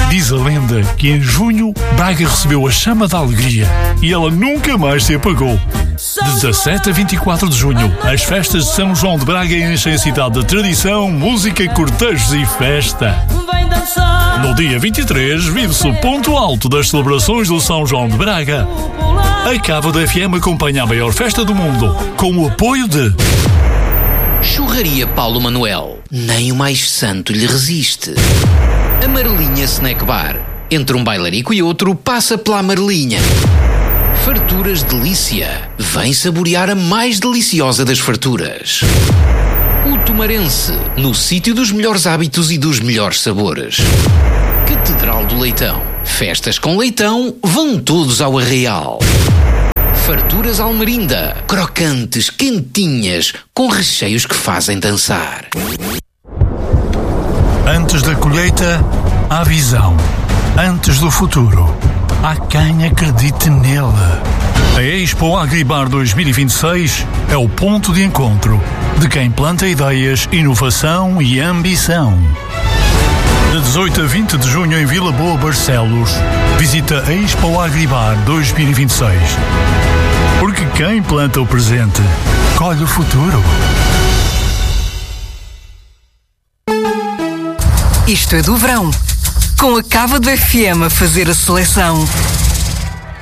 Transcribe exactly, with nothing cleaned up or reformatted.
Diz a lenda que em junho Braga recebeu a chama da alegria e ela nunca mais se apagou. De dezassete a vinte e quatro de junho, as festas de São João de Braga enchem a cidade de tradição, música, cortejos e festa. No dia vinte e três, vive-se o ponto alto das celebrações do São João de Braga. A Cava da F M acompanha a maior festa do mundo, com o apoio de... Churraria Paulo Manuel. Nem o mais santo lhe resiste. Amarelinha Snack Bar. Entre um bailarico e outro, passa pela Amarelinha. Farturas Delícia. Vem saborear a mais deliciosa das farturas. O Tomarense. No sítio dos melhores hábitos e dos melhores sabores. Catedral do Leitão. Festas com leitão, vão todos ao Arraial. Farturas Almerinda. Crocantes, quentinhas, com recheios que fazem dançar. Antes da colheita, há visão. Antes do futuro, há quem acredite nele. A Expo Agribar dois mil e vinte e seis é o ponto de encontro de quem planta ideias, inovação e ambição. De dezoito a vinte de junho em Vila Boa, Barcelos, visita a Expo Agribar dois mil e vinte e seis. Porque quem planta o presente, colhe o futuro. Isto é do verão, com a Cava do F M a fazer a seleção.